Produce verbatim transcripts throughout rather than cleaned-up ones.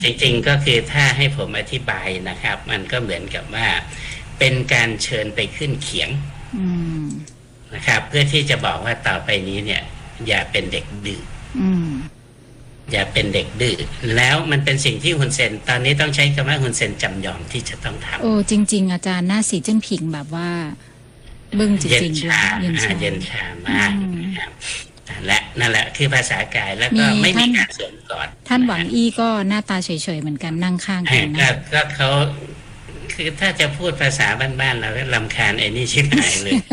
จริงๆก็คือถ้าให้ผมอธิบายนะครับมันก็เหมือนกับว่าเป็นการเชิญไปขึ้นเขียงนะครับเพื่อที่จะบอกว่าต่อไปนี้เนี่ยอย่าเป็นเด็กดื้ออย่าเป็นเด็กดื้อแล้วมันเป็นสิ่งที่ฮุนเซนตอนนี้ต้องใช้คำว่าฮุนเซนจำยอมที่จะต้องทำโอ้จริงๆอาจารย์หน้าสีจิ้นผิงแบบว่าบึ้งจริงๆด้วยเย็นชาเย็นชามากนะครับและนั่นแหละคือภาษากายแล้วก็ไม่มีการสวมกอดท่านหวังอี้ก็หน้าตาเฉยๆเหมือนกันนั่งข้างกันนะก็เขาคือถ้าจะพูดภาษาบ้านๆเราก็รำคาญไอ้นี่ชิบหายเลย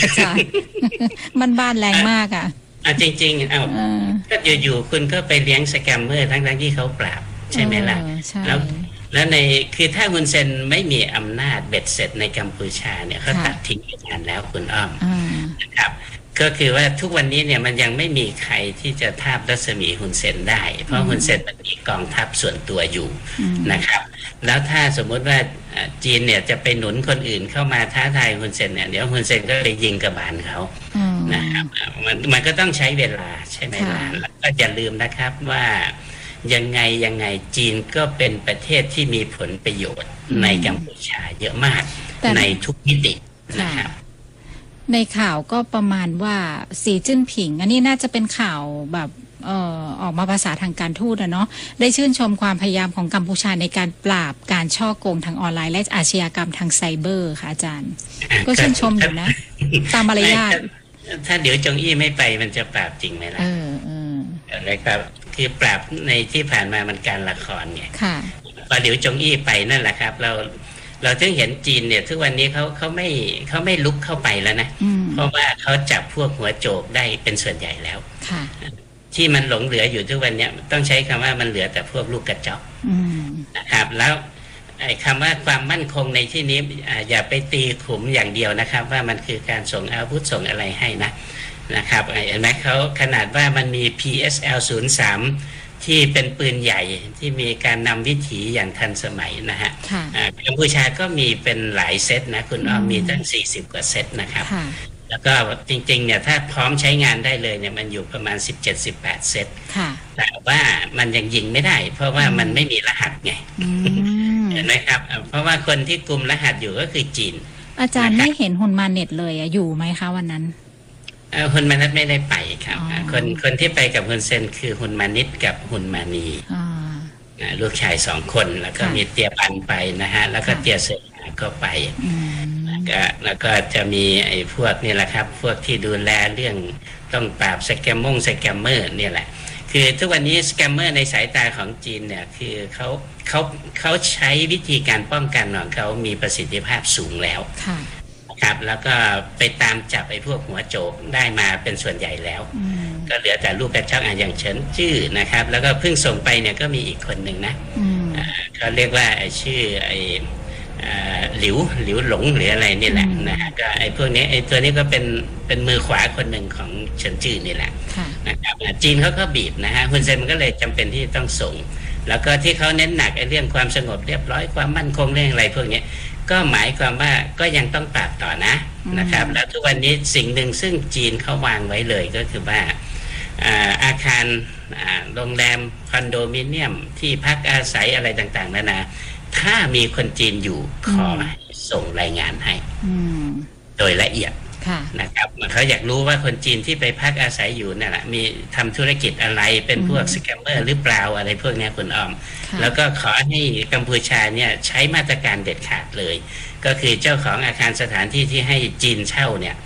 บ้านๆแรงมากอ่ะอ่ะจริงๆเอาก็อยู่ๆคุณก็ไปเลี้ยงสแกมเมอร์ทั้งๆที่เขาปราบใช่ไหมล่ะแล้วแล้วในคือถ้าฮุนเซนไม่มีอำนาจเบ็ดเสร็จในกัมพูชาเนี่ยเขาตัดทิ้งไปนานแล้วคุณอ้อมนะครับก็คือว่าทุกวันนี้เนี่ยมันยังไม่มีใครที่จะทาบรัศมีฮุนเซนได้เพราะฮุนเซนมันมีกองทัพส่วนตัวอยู่นะครับแล้วถ้าสมมุติว่าจีนเนี่ยจะไปหนุนคนอื่นเข้ามาท้าทายฮุนเซนเนี่ยเดี๋ยวฮุนเซนก็เลยยิงกระบาลเขานะครับมันมันก็ต้องใช้เวลาใช่ไหมล่ะแล้วก็อย่าลืมนะครับว่ายังไงยังไงจีนก็เป็นประเทศที่มีผลประโยชน์ในกัมพูชาเยอะมากในทุกมิตินะครับในข่าวก็ประมาณว่าสีจิ้นผิงอันนี้น่าจะเป็นข่าวแบบเอ่อออกมาภาษาทางการทูตอะเนาะได้ชื่นชมความพยายามของกัมพูชาในการปราบการช่อโกงทางออนไลน์และอาชญากรรมทางไซเบอร์ค่ะอาจารย์ก็ชื่นชมอยู่นะตามมารยาทถ้าเดี๋ยวจงอี้ไม่ไปมันจะปราบจริงไหมล่ะเออเอออะไรครับคือปราบในที่ผ่านมามันการละครไงค่ะพอเดี๋ยวจงอี้ไปนั่นแหละครับเราเราถึงเห็นจีนเนี่ยทุกวันนี้เขาเขาไม่เขาไม่ลุกเข้าไปแล้วนะเพราะว่าเขาจับพวกหัวโจกได้เป็นส่วนใหญ่แล้วที่มันหลงเหลืออยู่ทุกวันนี้ต้องใช้คำว่ามันเหลือแต่พวกลูกกระจอกนะครับแล้วไอ้คำว่าความมั่นคงในที่นี้อย่าไปตีขุมอย่างเดียวนะครับว่ามันคือการส่งอาวุธส่งอะไรให้นะนะครับเห็นไหมเขาขนาดว่ามันมี พี เอส แอล ศูนย์ สามที่เป็นปืนใหญ่ที่มีการนำวิถีอย่างทันสมัยนะฮะกัมพูชาก็มีเป็นหลายเซตนะคุณอ้อมมีตั้งสี่สิบกว่าเซตนะครับแล้วก็จริงๆเนี่ยถ้าพร้อมใช้งานได้เลยเนี่ยมันอยู่ประมาณ สิบเจ็ด สิบแปด เซตแต่ว่ามันยังยิงไม่ได้เพราะว่ามันไม่มีรหัสไงเห็นไหมครับเพราะว่าคนที่กลุ่มรหัสอยู่ก็คือจีนอาจารย์ไม่เห็นฮุนมาเน็ตเลยอะอยู่ไหมคะวันนั้นฮุนมานิตไม่ได้ไปครับคนคนที่ไปกับฮุนเซนคือฮุนมานิตกับฮุนมานีลูกชายสองคนแล้วก็มีเตียปันไปนะฮะแล้วก็เตียเสกก็ไปแล้วก็แล้วก็จะมีไอ้พวกนี่แหละครับพวกที่ดูแลเรื่องต้องปราบสแกมมงสแกมเมอร์เนี่ยแหละคือทุกวันนี้สแกมเมอร์ในสายตาของจีนเนี่ยคือเขาเขาเขาใช้วิธีการป้องกันของเขามีประสิทธิภาพสูงแล้วครับแล้วก็ไปตามจับไอ้พวกหัวโจกได้มาเป็นส่วนใหญ่แล้วก็เหลือแต่ลูกกระจอกอย่างเฉินจื้อนะครับแล้วก็เพิ่งส่งไปเนี่ยก็มีอีกคนหนึ่งนะเขาเรียกว่าชื่อไอ้หลิวหลิวหลงหรืออะไรนี่แหละนะฮะก็ไอ้พวกนี้ไอ้ตัวนี้ก็เป็นเป็นมือขวาคนหนึ่งของเฉินจื้อนี่แหละนะครับจีนเขาก็บีบนะฮะฮุนเซนมันก็เลยจำเป็นที่ต้องส่งแล้วก็ที่เขาเน้นหนักไอ้เรื่องความสงบเรียบร้อยความมั่นคงเรื่องอะไรพวกนี้ก็หมายความว่าก็ยังต้องปราบต่อนะนะครับแล้วทุกวันนี้สิ่งหนึ่งซึ่งจีนเขาวางไว้เลยก็คือว่าอาคารโรงแรมคอนโดมิเนียมที่พักอาศัยอะไรต่างๆนานาถ้ามีคนจีนอยู่ขอส่งรายงานให้โดยละเอียดนะครับเขาอยากรู้ว่าคนจีนที่ไปพักอาศัยอยู่นั่นแหละมีทำธุรกิจอะไรเป็นพวกสแกมเมอร์หรือเปล่าอะไรพวกนี้คุณอ้อมแล้วก็ขอให้กัมพูชาเนี่ยใช้มาตรการเด็ดขาดเลยก็คือเจ้าของอาคารสถานที่ที่ให้จีนเช่าเนี่ย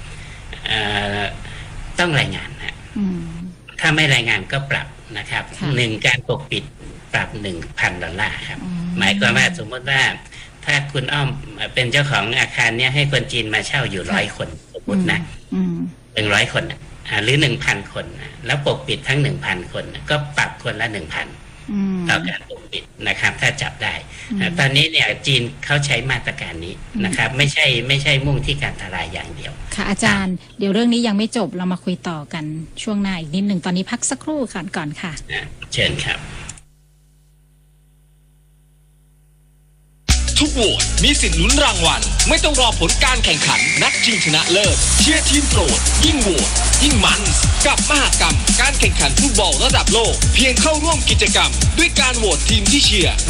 ต้องรายงานนะถ้าไม่รายงานก็ปรับนะครับหนึ่งการปกปิดปรับหนึ่งพันดอลลาร์ครับหมายความว่าสมมติว่าถ้าคุณอ้อมเป็นเจ้าของอาคารเนี่ยให้คนจีนมาเช่าอยู่ร้อยคนสมมตินะหนึ่งร้อยคนหรือหนึ่งพันคนแล้วปกปิดทั้งหนึ่งพันคนก็ปรับคนละหนึ่งพันต่อการปกปิดนะครับถ้าจับได้ตอนนี้เนี่ยจีนเขาใช้มาตรการนี้นะครับไม่ใช่ไม่ใช่มุ่งที่การทลายอย่างเดียวค่ะอาจารย์เดี๋ยวเรื่องนี้ยังไม่จบเรามาคุยต่อกันช่วงหน้าอีกนิดหนึ่งตอนนี้พักสักครู่ก่อนก่อนค่ะเชิญครับทุกโหวตมีสิทธิ์ลุ้นรางวัลไม่ต้องรอผลการแข่งขันนัดชิงชนะเลิศเชียร์ทีมโปรดยิ่งโหวตยิ่งมันกับมหกรรมการแข่งขันฟุตบอลระดับโลกเพียงเข้าร่วมกิจกรรมด้วยการโหวตทีมที่เชียร์